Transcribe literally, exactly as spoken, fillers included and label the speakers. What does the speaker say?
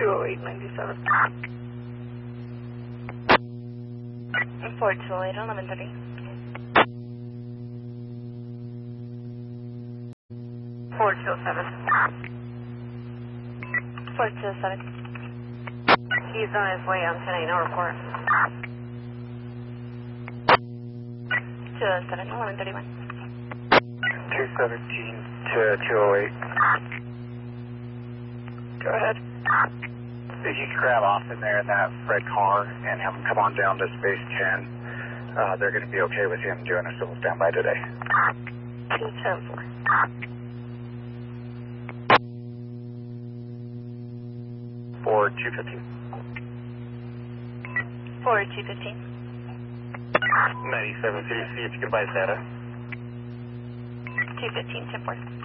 Speaker 1: two oh eight ninety-seven.
Speaker 2: four two oh eight, eleven thirty.
Speaker 1: four two oh seven.
Speaker 2: four two oh seven.
Speaker 1: He's on his way on ten eight, no report.
Speaker 2: two oh seven, eleven thirty-one.
Speaker 3: two seventeen to two oh eight.
Speaker 1: Go ahead.
Speaker 3: If you could grab off in there in that red car and have him come on down to space ten, uh, they're going to be okay with him doing a civil standby today.
Speaker 1: two ten four.
Speaker 3: For two fifteen.
Speaker 2: four two fifteen.
Speaker 3: ninety-seven, C C, if you can buy data.
Speaker 2: two fifteen, ten four.